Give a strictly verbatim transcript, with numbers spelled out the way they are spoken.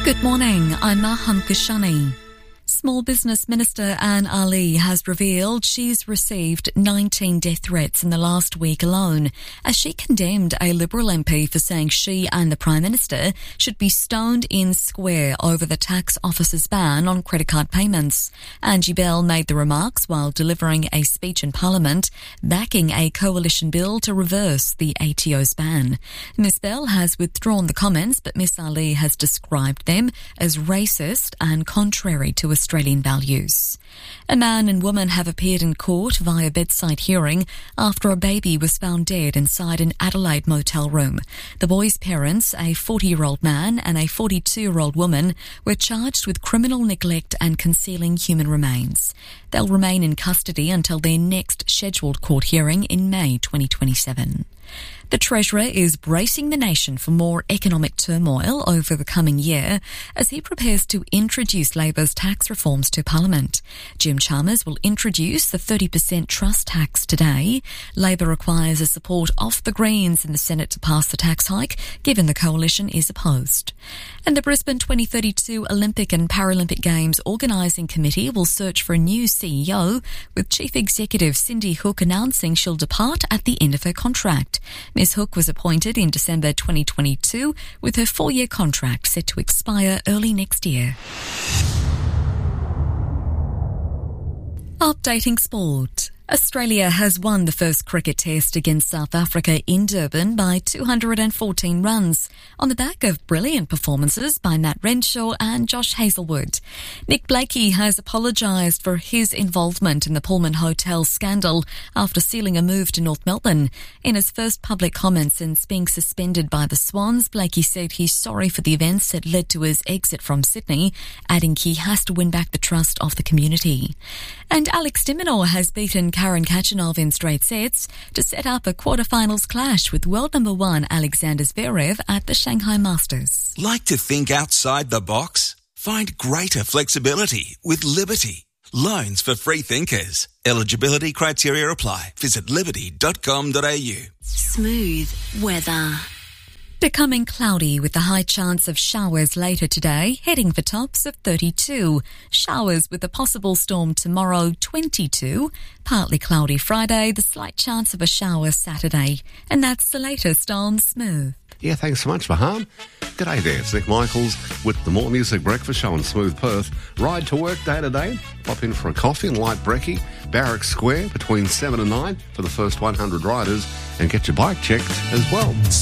Good morning, I'm Maham Kashani. Small Business Minister Anne Ali has revealed she's received nineteen death threats in the last week alone, as she condemned a Liberal M P for saying she and the Prime Minister should be stoned in square over the tax office's ban on credit card payments. Angie Bell made the remarks while delivering a speech in Parliament backing a coalition bill to reverse the A T O's ban. Miss Bell has withdrawn the comments, but Miss Ali has described them as racist and contrary to Australian values. A man and woman have appeared in court via bedside hearing after a baby was found dead inside an Adelaide motel room. The boy's parents, a forty-year-old man and a forty-two-year-old woman, were charged with criminal neglect and concealing human remains. They'll remain in custody until their next scheduled court hearing in May twenty twenty-seven. The Treasurer is bracing the nation for more economic turmoil over the coming year as he prepares to introduce Labor's tax reforms to Parliament. Jim Chalmers will introduce the thirty percent trust tax today. Labor requires a support of the Greens in the Senate to pass the tax hike, given the coalition is opposed. And the Brisbane twenty thirty-two Olympic and Paralympic Games Organising Committee will search for a new C E O, with Chief Executive Cindy Hook announcing she'll depart at the end of her contract. Miz Hook was appointed in December twenty twenty-two, with her four-year contract set to expire early next year. Updating sport. Australia has won the first cricket test against South Africa in Durban by two hundred fourteen runs on the back of brilliant performances by Matt Renshaw and Josh Hazlewood. Nick Blakey has apologised for his involvement in the Pullman Hotel scandal after sealing a move to North Melbourne. In his first public comment since being suspended by the Swans, Blakey said he's sorry for the events that led to his exit from Sydney, adding he has to win back the trust of the community. And Alex de Minaur has beaten Karen Khachanov in straight sets to set up a quarterfinals clash with world number one Alexander Zverev at the Shanghai Masters. Like to think outside the box? Find greater flexibility with Liberty. Loans for free thinkers. Eligibility criteria apply. Visit liberty dot com dot a u. Smooth weather. Becoming cloudy with a high chance of showers later today, heading for tops of thirty-two. Showers with a possible storm tomorrow, twenty-two. Partly cloudy Friday, the slight chance of a shower Saturday. And that's the latest on Smooth. Yeah, thanks so much, Maham. G'day there, it's Nick Michaels with the More Music Breakfast Show on Smooth Perth. Ride to work day to day, pop in for a coffee in Light Brekkie, Barrack Square between seven and nine for the first one hundred riders, and get your bike checked as well.